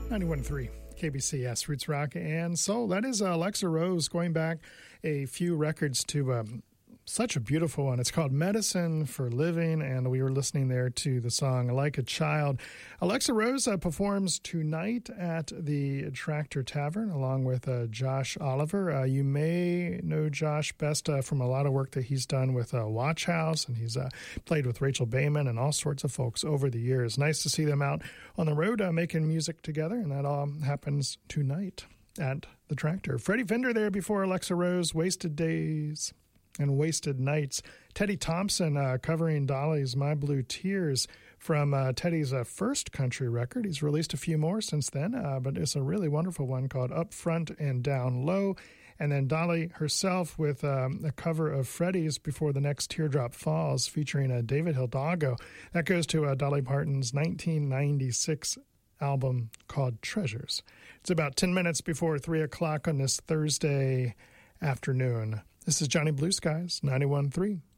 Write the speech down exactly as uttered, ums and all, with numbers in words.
ninety-one point three K B C S, Roots Rock and Soul. That is uh, Alexa Rose going back a few records to um, such a beautiful one. It's called Medicine for Living, and we were listening there to the song Like a Child. Alexa Rose uh, performs tonight at the Tractor Tavern along with uh, Josh Oliver. Uh, you may know Josh best uh, from a lot of work that he's done with uh, Watch House, and he's uh, played with Rachel Bayman and all sorts of folks over the years. Nice to see them out on the road uh, making music together, and that all happens tonight at the Tractor. Freddie Fender there before Alexa Rose, Wasted Days and Wasted Nights. Teddy Thompson uh, covering Dolly's My Blue Tears from uh, Teddy's uh, first country record. He's released a few more since then, uh, but it's a really wonderful one called Up Front and Down Low. And then Dolly herself with um, a cover of Freddie's Before the Next Teardrop Falls featuring uh, David Hidalgo. That goes to uh, Dolly Parton's nineteen ninety-six album called Treasures. It's about ten minutes before three o'clock on this Thursday afternoon. This is Johnny Blue Skies, ninety-one point three